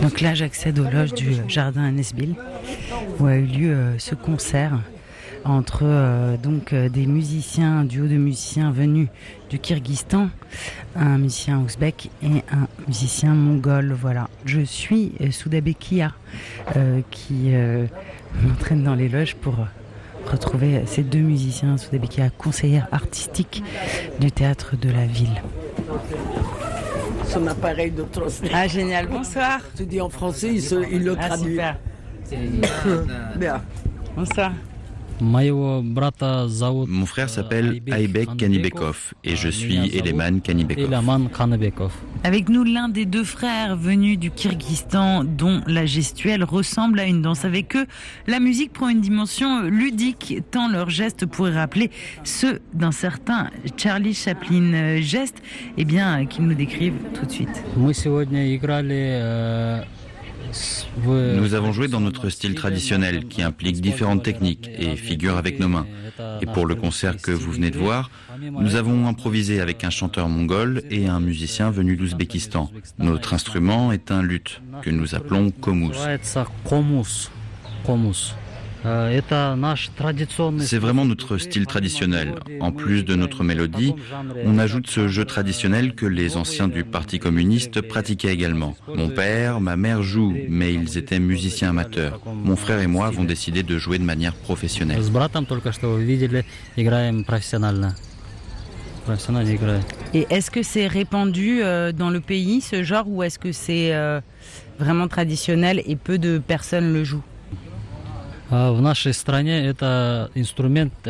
Donc là, j'accède aux loges du jardin à Nesbill, où a eu lieu ce concert entre des musiciens, un duo de musiciens venus du Kyrgyzstan, un musicien ouzbek et un musicien mongol. Voilà, je suis Soudabekia qui m'entraîne dans les loges pour retrouver ces deux musiciens. Soudabekia, conseillère artistique du théâtre de la ville. Son appareil de translation. Ah génial, bonsoir. Tu dis en français, il le traduit. Super. Bien. Bonsoir. Mon frère s'appelle Aybek Kanibekov et je suis Eleman Kanibekov. Avec nous, l'un des deux frères venus du Kyrgyzstan, dont la gestuelle ressemble à une danse. Avec eux, la musique prend une dimension ludique, tant leurs gestes pourraient rappeler ceux d'un certain Charlie Chaplin. Gestes, qu'ils nous décrivent tout de suite. Nous avons joué dans notre style traditionnel qui implique différentes techniques et figure avec nos mains. Et pour le concert que vous venez de voir, nous avons improvisé avec un chanteur mongol et un musicien venu d'Ouzbékistan. Notre instrument est un luth que nous appelons komuz. C'est vraiment notre style traditionnel. En plus de notre mélodie, on ajoute ce jeu traditionnel que les anciens du Parti communiste pratiquaient également. Mon père, ma mère jouent, mais ils étaient musiciens amateurs. Mon frère et moi avons décidé de jouer de manière professionnelle. Et est-ce que c'est répandu dans le pays, ce genre, ou est-ce que c'est vraiment traditionnel et peu de personnes le jouent? В нашей стране это инструмент